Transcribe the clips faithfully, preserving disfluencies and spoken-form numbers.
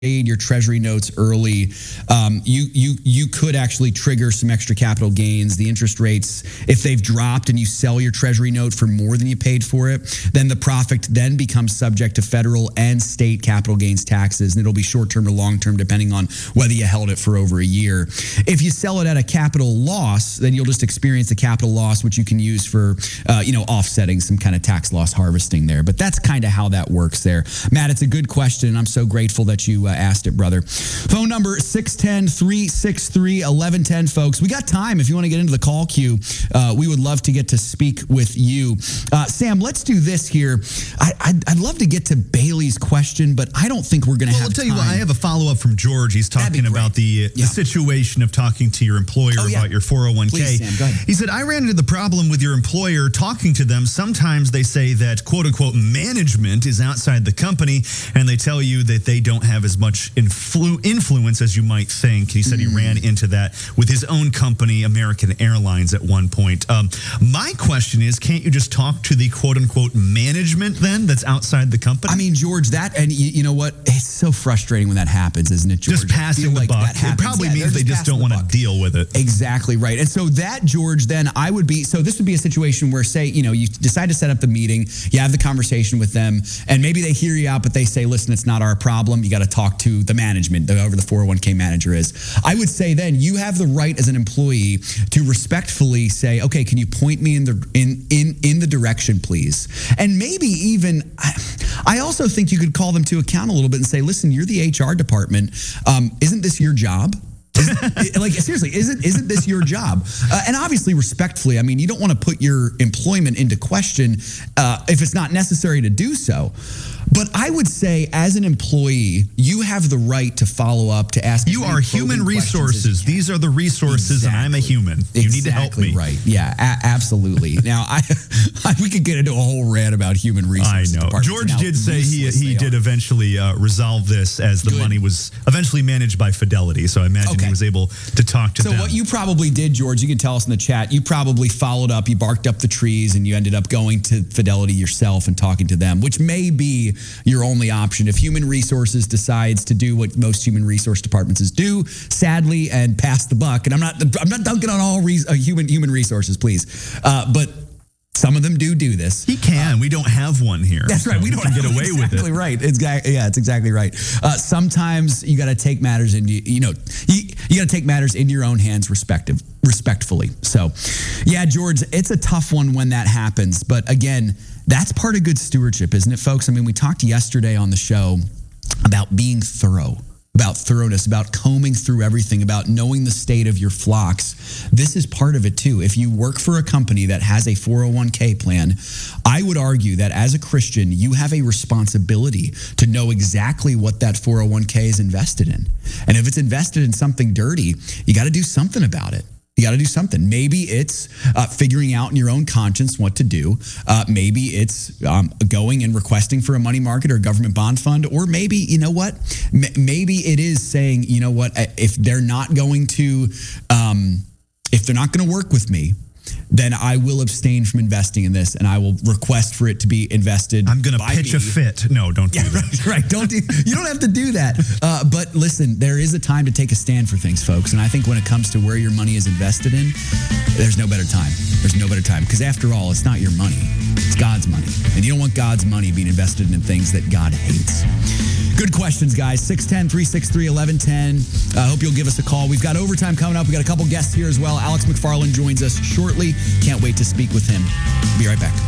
your treasury notes early, um, you you you could actually trigger some extra capital gains. The interest rates, if they've dropped and you sell your treasury note for more than you paid for it, then the profit then becomes subject to federal and state capital gains taxes, and it'll be short-term or long-term depending on whether you held it for over a year. If you sell it at a capital loss, then you'll just experience a capital loss, which you can use for uh, you know offsetting some kind of tax loss harvesting there. But that's kind of how that works there. Matt, it's a good question, and I'm so grateful that you uh, asked it, brother. Phone number six one zero, three six three, one one one zero, folks. We got time if you want to get into the call queue. Uh, we would love to get to speak with you. Uh, Sam, let's do this here. I, I'd, I'd love to get to Bailey's question, but I don't think we're going to well, have time. I'll tell you what, I have a follow-up from George. He's talking about the, yeah. the situation of talking to your employer oh, yeah. about your four oh one k. Please, Sam, go ahead. He said, I ran into the problem with your employer talking to them. Sometimes they say that, quote-unquote, management is outside the company, and they tell you that they don't have as much influ- influence as you might think. He said mm. he ran into that with his own company, American Airlines, at one point. Um, my question is, can't you just talk to the quote-unquote management then that's outside the company? I mean, George, that, and you, you know what? It's so frustrating when that happens, isn't it, George? Just passing the like buck. It probably yeah, means they just, just don't want to deal with it. Exactly right. And so that, George, then I would be, so this would be a situation where, say, you know, you decide to set up the meeting, you have the conversation with them, and maybe they hear you out, but they say, listen, it's not our problem. You got to talk to the management, whoever the four oh one k manager is. I would say then you have the right as an employee to respectfully say, okay, can you point me in the in in in the direction, please? And maybe even, I also think you could call them to account a little bit and say, listen, you're the H R department. Um, isn't this your job? Is, like, seriously, isn't isn't this your job? Uh, and obviously, respectfully, I mean, you don't want to put your employment into question uh, if it's not necessary to do so. But I would say, as an employee, you have the right to follow up, to ask. You are human resources. These are the resources, exactly. And I'm a human. You exactly need to help me. Right? Yeah, a- absolutely. Now, I, I we could get into a whole rant about human resources. I know. George did say he he did are. eventually uh, resolve this as the Good. money was eventually managed by Fidelity. So I imagine okay. he was able to talk to so them. So what you probably did, George, you can tell us in the chat. You probably followed up. You barked up the trees, and you ended up going to Fidelity yourself and talking to them, which may be your only option. If human resources decides to do what most human resource departments do, sadly, and pass the buck, and I'm not I'm not dunking on all re- uh, human human resources, please, uh, but some of them do do this. He can. Uh, we don't have one here. That's right. So we don't get away exactly with it. Exactly right. Exactly. Yeah, it's exactly right. Uh, sometimes you got to take matters into you know you, you got to take matters into your own hands, respective respectfully. So, yeah, George, it's a tough one when that happens. But again, that's part of good stewardship, isn't it, folks? I mean, we talked yesterday on the show about being thorough, about thoroughness, about combing through everything, about knowing the state of your flocks. This is part of it too. If you work for a company that has a four oh one k plan, I would argue that as a Christian, you have a responsibility to know exactly what that four oh one k is invested in. And if it's invested in something dirty, you got to do something about it. You got to do something. Maybe it's uh, figuring out in your own conscience what to do. Uh, maybe it's um, going and requesting for a money market or a government bond fund. Or maybe, you know what? M- maybe it is saying, you know what? If they're not going to, um, if they're not going to work with me, then I will abstain from investing in this, and I will request for it to be invested. I'm going to pitch me. a fit. No, don't do yeah, that. Right, right. Don't do. You don't have to do that. Uh, but listen, there is a time to take a stand for things, folks. And I think when it comes to where your money is invested in, there's no better time. There's no better time because after all, it's not your money; it's God's money, and you don't want God's money being invested in things that God hates. Good questions, guys. six one zero, three six three, one one one zero. I uh, hope you'll give us a call. We've got overtime coming up. We've got a couple guests here as well. Alex McFarland joins us shortly. Can't wait to speak with him. Be right back.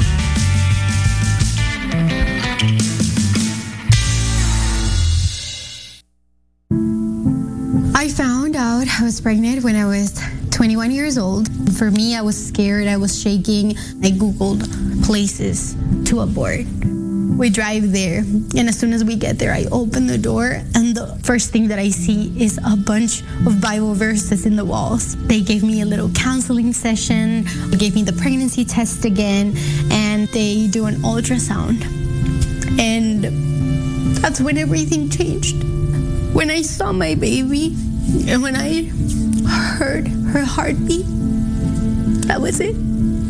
I found out I was pregnant when I was twenty-one years old. For me, I was scared. I was shaking. I Googled places to abort. We drive there, and as soon as we get there, I open the door, and the first thing that I see is a bunch of Bible verses in the walls. They gave me a little counseling session, they gave me the pregnancy test again, and they do an ultrasound. And that's when everything changed. When I saw my baby, and when I heard her heartbeat, that was it.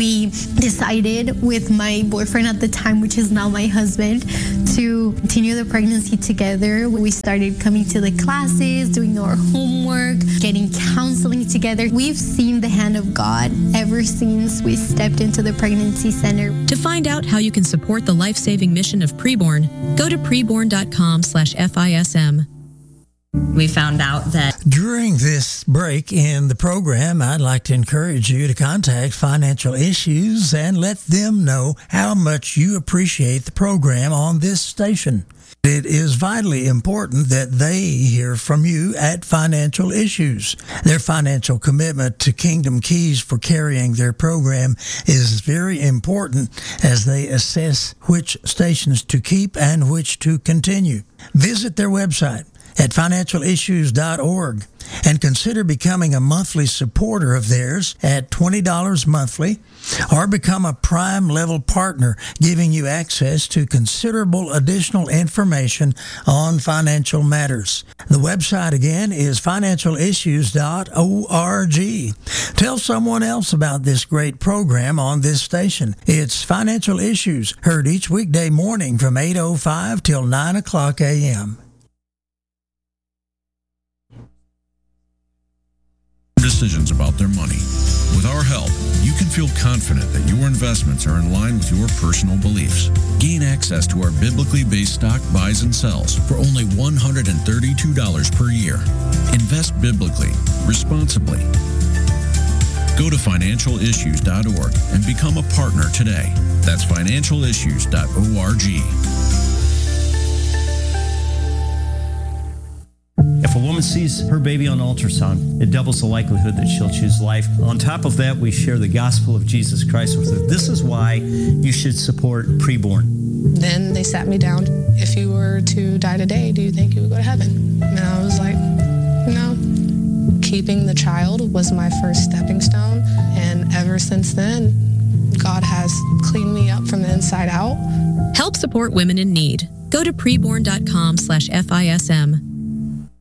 we decided with my boyfriend at the time, which is now my husband, to continue the pregnancy together. We started coming to the classes, doing our homework, getting counseling together. We've seen the hand of God ever since we stepped into the pregnancy center. To find out how you can support the life-saving mission of Preborn, go to preborn.com slash FISM. We found out that during this break in the program, I'd like to encourage you to contact Financial Issues and let them know how much you appreciate the program on this station. It is vitally important that they hear from you at Financial Issues. Their financial commitment to Kingdom Keys for carrying their program is very important as they assess which stations to keep and which to continue. Visit their website at financial issues dot org and consider becoming a monthly supporter of theirs at twenty dollars monthly, or become a Prime level partner, giving you access to considerable additional information on financial matters. The website again is financial issues dot org. Tell someone else about this great program on this station. It's Financial Issues, heard each weekday morning from eight oh five till nine o'clock a.m. Decisions about their money. With our help, you can feel confident that your investments are in line with your personal beliefs. Gain access to our biblically based stock buys and sells for only one hundred thirty-two dollars per year. Invest biblically, responsibly. Go to financial issues dot org and become a partner today. That's financial issues dot org. If a woman sees her baby on ultrasound, it doubles the likelihood that she'll choose life. On top of that, we share the gospel of Jesus Christ with her. This is why you should support Preborn. Then they sat me down. If you were to die today, do you think you would go to heaven? And I was like, no. Keeping the child was my first stepping stone. And ever since then, God has cleaned me up from the inside out. Help support women in need. Go to preborn.com slash FISM.